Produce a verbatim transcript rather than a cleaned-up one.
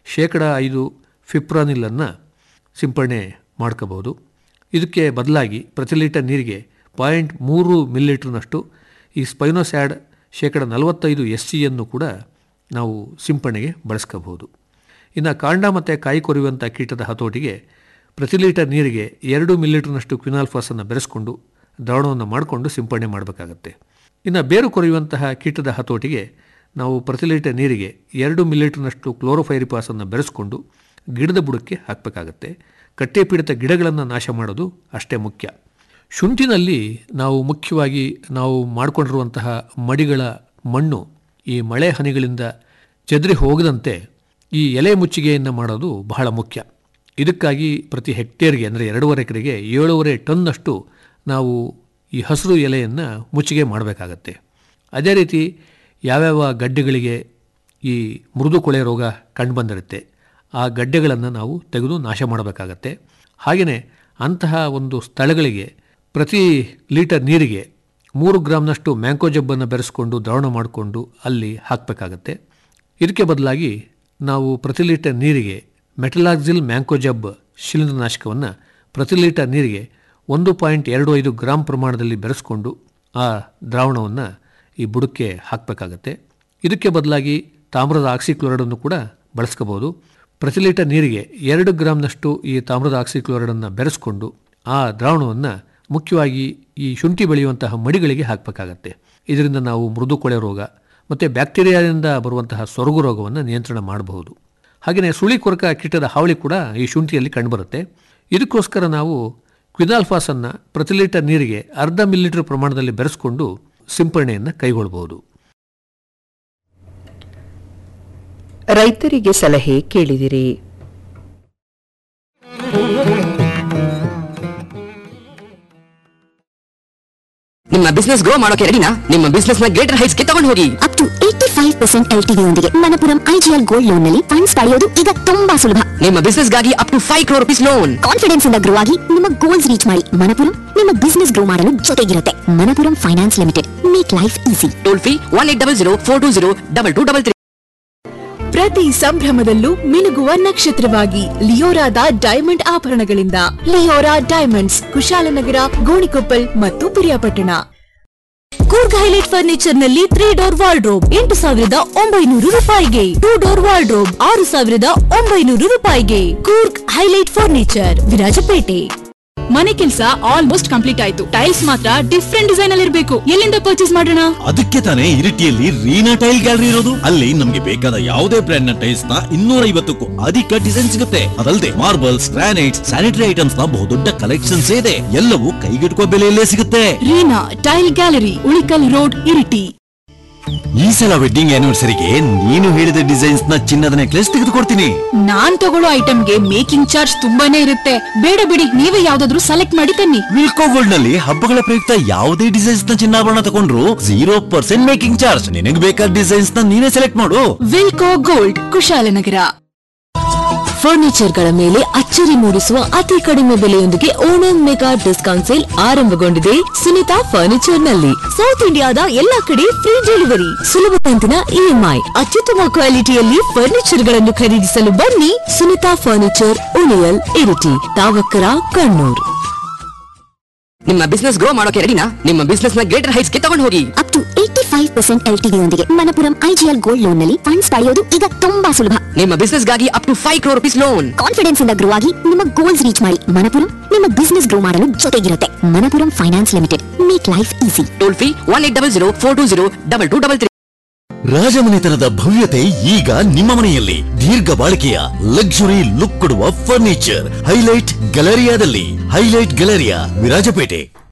ಶೇಕಡ ಐದು ಫಿಪ್ರಾನಿಲನ್ನು ಸಿಂಪಡಣೆ ಮಾಡ್ಕೋಬಹುದು. ಇದಕ್ಕೆ ಬದಲಾಗಿ ಪ್ರತಿ ಲೀಟರ್ ನೀರಿಗೆ ಪಾಯಿಂಟ್ ಮೂರು ಮಿಲಿಲೀಟ್ರ್ನಷ್ಟು ಈ ಸ್ಪೈನೋಸ್ಯಾಡ್ ಶೇಕಡ ನಲವತ್ತೈದು ಎಸ್ ಸಿಯನ್ನು ಕೂಡ ನಾವು ಸಿಂಪಡಣೆಗೆ ಬಳಸ್ಕೋಬಹುದು. ಇನ್ನು ಕಾಂಡ ಮತ್ತು ಕಾಯಿ ಕೊರೆಯುವಂಥ ಕೀಟದ ಹತೋಟಿಗೆ ಪ್ರತಿ ಲೀಟರ್ ನೀರಿಗೆ ಎರಡು ಮಿಲಿಲೀಟ್ರ್ನಷ್ಟು ಕ್ವಿನಾಲ್ಫಾಸನ್ನು ಬೆರೆಸ್ಕೊಂಡು ದ್ರಾವಣವನ್ನು ಮಾಡಿಕೊಂಡು ಸಿಂಪಡಣೆ ಮಾಡಬೇಕಾಗತ್ತೆ. ಇನ್ನು ಬೇರು ಕೊರೆಯುವಂತಹ ಕೀಟದ ಹತೋಟಿಗೆ ನಾವು ಪ್ರತಿ ಲೀಟರ್ ನೀರಿಗೆ ಎರಡು ಮಿಲಿಲೀಟ್ರ್ನಷ್ಟು ಕ್ಲೋರೋಫೈರಿಪಾಸನ್ನು ಬೆರೆಸ್ಕೊಂಡು ಗಿಡದ ಬುಡಕ್ಕೆ ಹಾಕಬೇಕಾಗತ್ತೆ. ಕಟ್ಟೆ ಪೀಡಿತ ಗಿಡಗಳನ್ನು ನಾಶ ಮಾಡೋದು ಅಷ್ಟೇ ಮುಖ್ಯ. ಶುಂಠಿನಲ್ಲಿ ನಾವು ಮುಖ್ಯವಾಗಿ ನಾವು ಮಾಡಿಕೊಂಡಿರುವಂತಹ ಮಡಿಗಳ ಮಣ್ಣು ಈ ಮಳೆ ಹನಿಗಳಿಂದ ಚೆದರಿ ಹೋಗದಂತೆ ಈ ಎಲೆ ಮುಚ್ಚಿಗೆಯನ್ನು ಮಾಡೋದು ಬಹಳ ಮುಖ್ಯ. ಇದಕ್ಕಾಗಿ ಪ್ರತಿ ಹೆಕ್ಟೇರ್ಗೆ ಅಂದರೆ ಎರಡೂವರೆ ಎಕರೆಗೆ ಏಳೂವರೆ ಟನ್ನಷ್ಟು ನಾವು ಈ ಹಸಿರು ಎಲೆಯನ್ನು ಮುಚ್ಚಿಗೆ ಮಾಡಬೇಕಾಗತ್ತೆ. ಅದೇ ರೀತಿ ಯಾವ್ಯಾವ ಗಡ್ಡೆಗಳಿಗೆ ಈ ಮೃದು ಕೊಳೆ ರೋಗ ಕಂಡುಬಂದಿರುತ್ತೆ ಆ ಗಡ್ಡೆಗಳನ್ನು ನಾವು ತೆಗೆದು ನಾಶ ಮಾಡಬೇಕಾಗತ್ತೆ. ಹಾಗೆಯೇ ಅಂತಹ ಒಂದು ಸ್ಥಳಗಳಿಗೆ ಪ್ರತಿ ಲೀಟರ್ ನೀರಿಗೆ ಮೂರು ಗ್ರಾಮ್ನಷ್ಟು ಮ್ಯಾಂಕೋಜಬ್ಬನ್ನು ಬೆರೆಸ್ಕೊಂಡು ದ್ರಾವಣ ಮಾಡಿಕೊಂಡು ಅಲ್ಲಿ ಹಾಕಬೇಕಾಗತ್ತೆ. ಇದಕ್ಕೆ ಬದಲಾಗಿ ನಾವು ಪ್ರತಿ ಲೀಟರ್ ನೀರಿಗೆ ಮೆಟಲಾಕ್ಸಿಲ್ ಮ್ಯಾಂಕೋಜಬ್ ಶಿಲೀಂಧ್ರನಾಶಕವನ್ನು ಪ್ರತಿ ಲೀಟರ್ ನೀರಿಗೆ ಒಂದು ಪಾಯಿಂಟ್ ಎರಡು ಐದು ಗ್ರಾಮ್ ಪ್ರಮಾಣದಲ್ಲಿ ಬೆರೆಸ್ಕೊಂಡು ಆ ದ್ರಾವಣವನ್ನು ಈ ಬುಡಕ್ಕೆ ಹಾಕಬೇಕಾಗತ್ತೆ. ಇದಕ್ಕೆ ಬದಲಾಗಿ ತಾಮ್ರದ ಆಕ್ಸಿಕ್ಲೋರೈಡನ್ನು ಕೂಡ ಬಳಸ್ಕೋಬೋದು. ಪ್ರತಿ ಲೀಟರ್ ನೀರಿಗೆ ಎರಡು ಗ್ರಾಮ್ನಷ್ಟು ಈ ತಾಮ್ರದ ಆಕ್ಸಿಕ್ಲೋರೈಡನ್ನು ಬೆರೆಸ್ಕೊಂಡು ಆ ದ್ರಾವಣವನ್ನು ಮುಖ್ಯವಾಗಿ ಈ ಶುಂಠಿ ಬೆಳೆಯುವಂತಹ ಮಡಿಗಳಿಗೆ ಹಾಕಬೇಕಾಗತ್ತೆ. ಇದರಿಂದ ನಾವು ಮೃದು ಕೊಳೆ ರೋಗ ಮತ್ತು ಬ್ಯಾಕ್ಟೀರಿಯಾದಿಂದ ಬರುವಂತಹ ಸೊರಗು ರೋಗವನ್ನು ನಿಯಂತ್ರಣ ಮಾಡಬಹುದು. ಹಾಗೆಯೇ ಸುಳಿ ಕೊರಕ ಕೀಟದ ಹಾವಳಿ ಕೂಡ ಈ ಶುಂಠಿಯಲ್ಲಿ ಕಂಡುಬರುತ್ತೆ. ಇದಕ್ಕೋಸ್ಕರ ನಾವು ಕ್ವಿನಾಲ್ಫಾಸನ್ನು ಪ್ರತಿ ಲೀಟರ್ ನೀರಿಗೆ ಅರ್ಧ ಮಿಲಿಲೀಟರ್ ಪ್ರಮಾಣದಲ್ಲಿ ಬೆರೆಸ್ಕೊಂಡು ಸಿಂಪಡಣೆಯನ್ನು ಕೈಗೊಳ್ಳಬಹುದು. ರೈತರಿಗೆ ಸಲಹೆ ಕೇಳಿದಿರಿ. ನಿಮ್ಮ ಬಿಸ್ನೆಸ್ ಗ್ರೋ ಮಾಡೋಕೆ ರೆಡಿನಾ? ನಿಮ್ಮ ಬಿಸ್ನೆಸ್ ನ ಗ್ರೇಟರ್ ಹೈಟ್ಸ್ ಗೆ ತಗೊಂಡು ಹೋಗಿ. Up to eighty five percent L T D ಯೊಂದಿಗೆ ಮಣಪುರಂ ಐಜಿಎಲ್ ಗೋಲ್ಡ್ ಲೋನ್ ನಲ್ಲಿ ಫಂಡ್ಸ್ ಪಡೆಯೋದು ಈಗ ತುಂಬಾ ಸುಲಭ. ನಿಮ್ಮ ಬಿಸ್ನೆಸ್ ಗಾಗಿ up to five crore rupees loan. Confidence ಇಂದ ಗ್ರೋ ಆಗಿ ನಿಮ್ಮ ಗೋಲ್ಸ್ ರೀಚ್ ಮಾಡಿ. ಮಣಪುರಂ ನಿಮ್ಮ ಬಿಸ್ನೆಸ್ ಗ್ರೋ ಮಾಡಲು ಜೊತೆಗಿರುತ್ತೆ. Manappuram finance limited, make life easy. Toll free one eight double zero four two zero double two double three. ಪ್ರತಿ ಸಂಭ್ರಮದಲ್ಲೂ ಮಿನುಗುವ ನಕ್ಷತ್ರವಾಗಿ ಲಿಯೋರಾದ diamond ಆಭರಣಗಳಿಂದ. Leora diamonds, Kushalnagar, Gonikoppal ಮತ್ತು Piriyapatna. Coorg highlight furniture ನಲ್ಲಿ three door wardrobe ಎಂಟು ಸಾವಿರದ ಒಂಬೈನೂರು ರೂಪಾಯಿಗೆ, ಟೂ ಡೋರ್ ವಾರ್ಡ್ರೋಬ್ ಆರು ಸಾವಿರದ ಒಂಬೈನೂರು ರೂಪಾಯಿಗೆ. Coorg highlight furniture, Virajpet. ಮನೆ ಕೆಲಸ ಆಲ್ಮೋಸ್ಟ್ ಕಂಪ್ಲೀಟ್ ಆಯ್ತು. ಟೈಲ್ಸ್ ಮಾತ್ರ ಡಿಫ್ರೆಂಟ್ ಡಿಸೈನ್ ಅಲ್ಲಿ ಇರಬೇಕು. ಎಲ್ಲಿಂದ ಪರ್ಚೇಸ್ ಮಾಡೋಣ? ಅದಕ್ಕೆ ತಾನೇ ಇರಿಟಿಯಲ್ಲಿ ರೀನಾ ಟೈಲ್ ಗ್ಯಾಲರಿ ಇರೋದು. ಅಲ್ಲಿ ನಮ್ಗೆ ಬೇಕಾದ ಯಾವುದೇ ಬ್ರ್ಯಾಂಡ್ ನ ಟೈಲ್ಸ್ ನ ಇನ್ನೂರ ಐವತ್ತಕ್ಕೂ ಅಧಿಕ ಡಿಸೈನ್ ಸಿಗುತ್ತೆ. ಅದಲ್ಲದೆ ಮಾರ್ಬಲ್ಸ್, ಗ್ರಾನೈಟ್ಸ್, ಸ್ಯಾನಿಟರಿ ಐಟಮ್ಸ್ ನ ಬಹುದೊಡ್ಡ ಕಲೆಕ್ಷನ್ಸ್ ಇದೆ. ಎಲ್ಲವೂ ಕೈಗೆಟುಕುವ ಬೆಲೆಯಲ್ಲೇ ಸಿಗುತ್ತೆ. Reena tail gallery, Ulikkal road, Iritty. ಈ ಸಲ ವೆಡ್ಡಿಂಗ್ ಆನಿವರ್ಸರಿಗೆ ನೀನು ಹೇಳಿದ ಡಿಸೈನ್ಸ್ ನ ಚಿನ್ನದ ನೆಕ್ಲೆಸ್ ತೆಗೆದುಕೊಡ್ತೀನಿ. ನಾನ್ ತಗೊಳ್ಳೋ ಐಟಮ್ಗೆ ಮೇಕಿಂಗ್ ಚಾರ್ಜ್ ತುಂಬಾನೇ ಇರುತ್ತೆ. ಬೇಡ ಬಿಡಿ, ನೀವೇ ಯಾವ್ದಾದ್ರು ಸೆಲೆಕ್ಟ್ ಮಾಡಿ ತನ್ನಿ. ವಿಲ್ಕೋ ಗೋಲ್ಡ್ ನಲ್ಲಿ ಹಬ್ಬಗಳ ಪ್ರಯುಕ್ತ ಯಾವುದೇ ಡಿಸೈನ್ಸ್ ನ ಚಿನ್ನಾಭರಣ ತಗೊಂಡ್ರು ಜೀರೋ ಪರ್ಸೆಂಟ್ ಮೇಕಿಂಗ್ ಚಾರ್ಜ್. ನಿನಗೆ ಬೇಕಾದ ಡಿಸೈನ್ಸ್ ನ ನೀನೇ ಸೆಲೆಕ್ಟ್ ಮಾಡು. ವಿಲ್ಕೋ ಗೋಲ್ಡ್, ಕುಶಾಲನಗರ. ಫರ್ನಿಚರ್ ಗಳ ಮೇಲೆ ಅಚ್ಚರಿ ಮೂಡಿಸುವ ಅತಿ ಕಡಿಮೆ ಬೆಲೆಯೊಂದಿಗೆ ಓಣಂ ಮೆಗಾ ಡಿಸ್ಕೌಂಟ್ ಸೇಲ್ ಆರಂಭಗೊಂಡಿದೆ ಸುನಿತಾ ಫರ್ನಿಚರ್ ನಲ್ಲಿ. ಸೌತ್ ಇಂಡಿಯಾದ ಎಲ್ಲಾ ಕಡೆ ಫ್ರೀ ಡೆಲಿವರಿ, ಸುಲಭ ಕಂತಿನ ಇಎಂಐ, ಅತ್ಯುತ್ತಮ ಕ್ವಾಲಿಟಿಯಲ್ಲಿ ಫರ್ನಿಚರ್ ಗಳನ್ನು ಖರೀದಿಸಲು ಬನ್ನಿ. ಸುನಿತಾ ಫರ್ನಿಚರ್, ಉಳಿಯಲ್, ಇರಿಟಿ, ತಾವಕ್ಕರ, ಕಣ್ಣೂರ್. ನಿಮ್ಮ ಬಿಸ್ನೆಸ್ ಗ್ರೋ ಮಾಡೋಕೆ ರೆಡಿನಾ? ನಿಮ್ಮ ಬಿಸ್ನೆಸ್ ನ ಗ್ರೇಟರ್ ಹೈಟ್ಸ್ ಗೆ ತಗೊಂಡು ಹೋಗಿ. Up to eighty five percent L T D ಯೊಂದಿಗೆ ಮಣಪುರಂ ಐಜಿಎಲ್ ಗೋಲ್ಡ್ ಲೋನ್ ನಲ್ಲಿ ಫಂಡ್ಸ್ ಪಡೆಯೋದು ಈಗ ತುಂಬಾ ಸುಲಭ. ನಿಮ್ಮ ಬಿಸ್ನೆಸ್ ಗಾಗಿ up to five crore rupees loan. Confidence ಇಂದ ಗ್ರೋ ಆಗಿ ನಿಮ್ಮ ಗೋಲ್ಸ್ ರೀಚ್ ಮಾಡಿ. ಮಣಪುರಂ ನಿಮ್ಮ ಬಿಸ್ನೆಸ್ ಗ್ರೋ ಮಾಡಲು ಜೊತೆಗಿರುತ್ತೆ. Manappuram finance limited, make life easy. Toll free one eight double zero four two zero double two double three. ರಾಜಮನೆತನದ ಭವ್ಯತೆ ಈಗ ನಿಮ್ಮ ಮನೆಯಲ್ಲಿ. ದೀರ್ಘ ಬಾಳಿಕೆಯ ಲಕ್ಸುರಿ ಲುಕ್ ಕೊಡುವ furniture highlight ಗ್ಯಾಲರಿಯಾದಲ್ಲಿ. Highlight Galleria, Virajpet.